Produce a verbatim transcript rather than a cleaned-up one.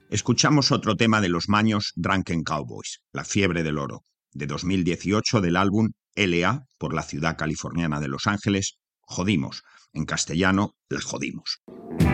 Escuchamos otro tema de los Maños, Drunken Cowboys, La fiebre del oro, de dos mil dieciocho del álbum L A por la ciudad californiana de Los Ángeles, Jodimos, en castellano, La jodimos.